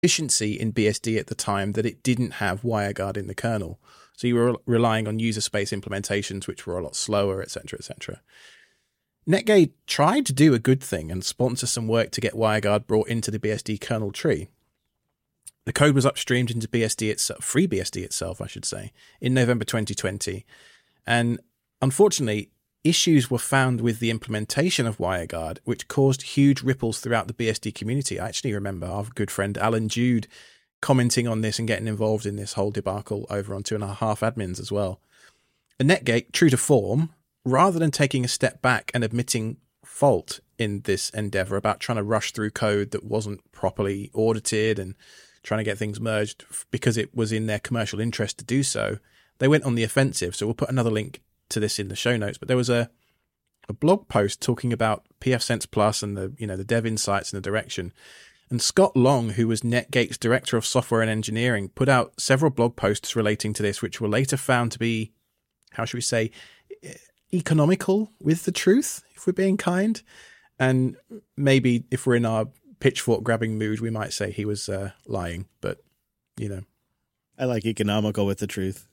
efficiency in BSD at the time that it didn't have WireGuard in the kernel. So you were relying on user space implementations, which were a lot slower, etc., etc. Netgate tried to do a good thing and sponsor some work to get WireGuard brought into the BSD kernel tree. The code was upstreamed into BSD itself, FreeBSD itself, I should say, in November 2020. And unfortunately, issues were found with the implementation of WireGuard, which caused huge ripples throughout the BSD community. I actually remember our good friend Alan Jude commenting on this and getting involved in this whole debacle over on 2.5 Admins as well. And Netgate, true to form, rather than taking a step back and admitting fault in this endeavor about trying to rush through code that wasn't properly audited and trying to get things merged because it was in their commercial interest to do so, they went on the offensive. So we'll put another link to this in the show notes, but there was a blog post talking about pfSense Plus and the dev insights and the direction. And Scott Long, who was Netgate's director of software and engineering, put out several blog posts relating to this, which were later found to be, how should we say, economical with the truth, if we're being kind. And maybe if we're in our pitchfork grabbing mood, we might say he was lying, but I like economical with the truth.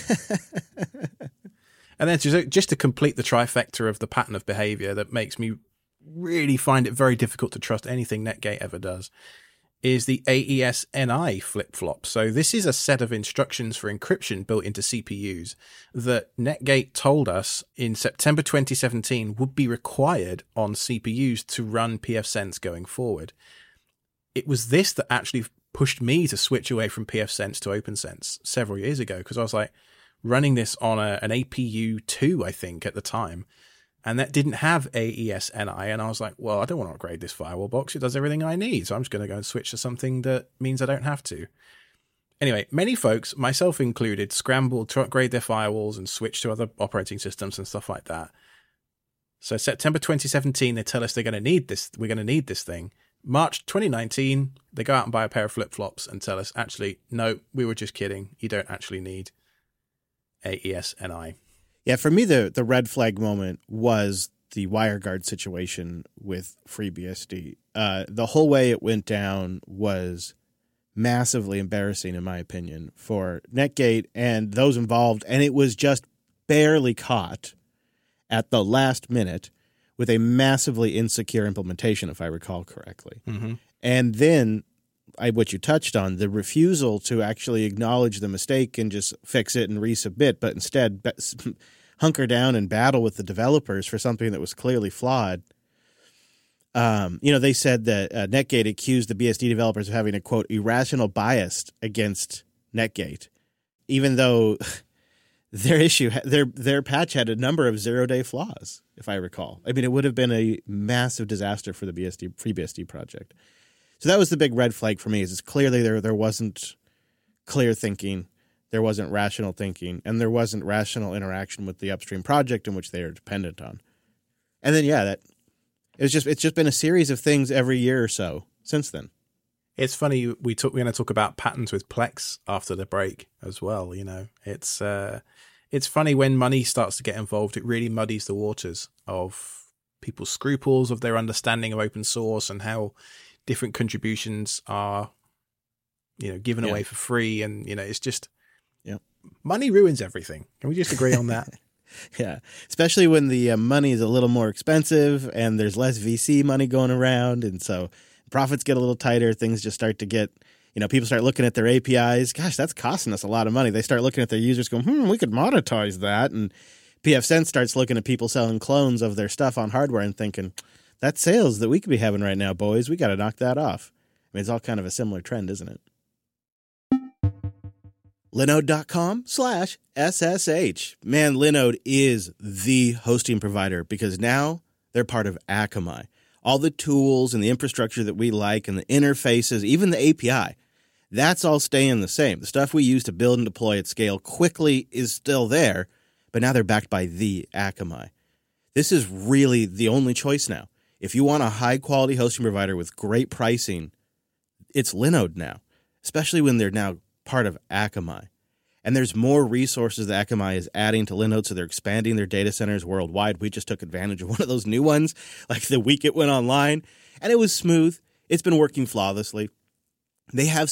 And then just to complete the trifecta of the pattern of behavior that makes me really find it very difficult to trust anything Netgate ever does, is the AES-NI flip-flop. So this is a set of instructions for encryption built into CPUs that Netgate told us in September 2017 would be required on CPUs to run pfSense going forward. It was this that actually pushed me to switch away from pfSense to OpenSense several years ago, because I was like running this on an APU2, I think, at the time. And that didn't have AES-NI. And I was like, well, I don't want to upgrade this firewall box. It does everything I need. So I'm just going to go and switch to something that means I don't have to. Anyway, many folks, myself included, scrambled to upgrade their firewalls and switch to other operating systems and stuff like that. So September 2017, they tell us they're going to need this. We're going to need this thing. March 2019, they go out and buy a pair of flip-flops and tell us, actually, no, we were just kidding. You don't actually need AES-NI. Yeah, for me, the red flag moment was the WireGuard situation with FreeBSD. The whole way it went down was massively embarrassing, in my opinion, for Netgate and those involved. And it was just barely caught at the last minute with a massively insecure implementation, if I recall correctly. Mm-hmm. And then what you touched on, the refusal to actually acknowledge the mistake and just fix it and resubmit, but instead hunker down and battle with the developers for something that was clearly flawed. They said that Netgate accused the BSD developers of having a, quote, irrational bias against Netgate, even though their patch had a number of zero-day flaws, if I recall. I mean, it would have been a massive disaster for the FreeBSD project. So that was the big red flag for me, is it's clearly there wasn't clear thinking, there wasn't rational thinking, and there wasn't rational interaction with the upstream project in which they are dependent on. And then, it's just been a series of things every year or so since then. It's funny, we're going to talk about patterns with Plex after the break as well. It's funny when money starts to get involved, it really muddies the waters of people's scruples, of their understanding of open source and how different contributions are, given away for free. And, it's just, money ruins everything. Can we just agree on that? Yeah, especially when the money is a little more expensive and there's less VC money going around. And so profits get a little tighter. Things just start to get, people start looking at their APIs. Gosh, that's costing us a lot of money. They start looking at their users going, we could monetize that. And pfSense starts looking at people selling clones of their stuff on hardware and thinking, that's sales that we could be having right now, boys. We got to knock that off. I mean, it's all kind of a similar trend, isn't it? Linode.com/SSH. Man, Linode is the hosting provider because now they're part of Akamai. All the tools and the infrastructure that we like and the interfaces, even the API, that's all staying the same. The stuff we use to build and deploy at scale quickly is still there, but now they're backed by the Akamai. This is really the only choice now. If you want a high-quality hosting provider with great pricing, it's Linode now, especially when they're now part of Akamai. And there's more resources that Akamai is adding to Linode, so they're expanding their data centers worldwide. We just took advantage of one of those new ones, like the week it went online, and it was smooth. It's been working flawlessly. They have